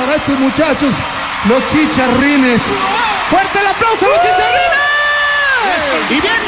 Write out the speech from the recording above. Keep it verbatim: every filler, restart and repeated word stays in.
para estos muchachos, los chicharrines. ¡Fuerte el aplauso a los chicharrines! Y bien